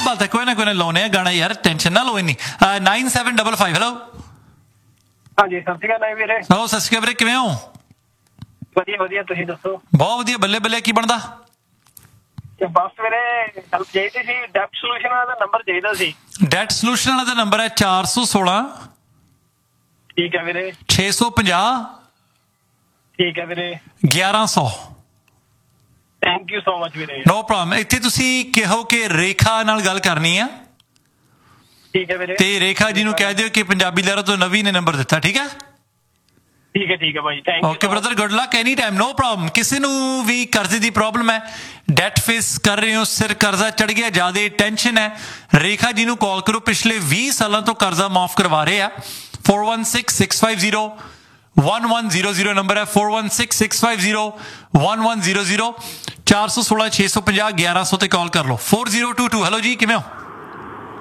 ਬਾਤ ਹੈ, ਕੋਈ ਨਾ ਲਾਉਨੇ ਆ ਗਾਣਾ ਯਾਰ, ਟੈਨਸ਼ਨ ਨਾ ਲਓ ਇੰਨੀ। 9755 ਹੈਲੋ। ਹਾਂਜੀ ਸਤਿ ਸ਼੍ਰੀ ਅਕਾਲ ਵੀਰੇ। ਸਤਿ ਸ਼੍ਰੀ ਅਕਾਲ ਵੀਰੇ, ਕਿਵੇਂ ਹੋ? ਵਧੀਆ ਵਧੀਆ, ਤੁਸੀਂ ਦੱਸੋ? ਬਹੁਤ ਵਧੀਆ, ਬੱਲੇ ਬੱਲੇ। ਕੀ ਬਣਦਾ? ਬਸ ਵੀਰੇ ਹੈਲਪ ਚਾਹੀਦੀ ਸੀ, ਡੈਟ ਸੋਲੂਸ਼ਨ ਦਾ ਨੰਬਰ ਚਾਹੀਦਾ ਸੀ। ਡੈਟ ਸੋਲੂਸ਼ਨ ਵਾਲਾ ਦਾ ਨੰਬਰ ਹੈ 416 ਠੀਕ ਹੈ ਵੀਰੇ। 650 ਠੀਕ ਹੈ ਵੀਰੇ। 1100। ਥੈਂਕ ਯੂ ਸੋ ਮਚ ਵੀਰੇ। No problem. ਇੱਥੇ ਤੁਸੀਂ ਕਹੋ ਕਿ ਰੇਖਾ ਨਾਲ ਗੱਲ ਕਰਨੀ ਆ, ਠੀਕ ਹੈ ਵੀਰੇ। ਤੇ ਰੇਖਾ ਜੀ ਨੂੰ ਕਹਿ ਦਿਓ ਕਿ ਪੰਜਾਬੀ ਲਹਿਰਾਂ ਤੋਂ ਨਵੀਂ ਨੇ ਨੰਬਰ ਦਿੱਤਾ। ਠੀਕ ਹੈ ਠੀਕ ਹੈ ਭਾਈ, thank you. Okay brother, good luck any time, no problem. ਕਿਸੇ ਨੂੰ ਵੀ ਕਰਜ਼ੇ ਦੀ ਪ੍ਰੋਬਲਮ ਹੈ, ਡੈਟ ਫੇਸ ਕਰ ਰਹੇ ਹੋ, ਸਿਰ ਕਰਜ਼ਾ ਚੜ ਗਿਆ, ਜ਼ਿਆਦਾ ਟੈਨਸ਼ਨ ਹੈ, ਰੇਖਾ ਜੀ ਨੂੰ ਕਾਲ ਕਰੋ। ਪਿਛਲੇ 20 ਸਾਲਾਂ ਤੋਂ ਕਰਜ਼ਾ ਮਾਫ ਕਰਵਾ ਰਹੇ ਆ। 4166501100 ਨੰਬਰ ਹੈ, 4166501100, 416 650 1100 ਤੇ ਕਾਲ ਕਰ ਲਓ। 4022। ਹੈਲੋ ਜੀ, ਕਿਵੇਂ ਹੋ?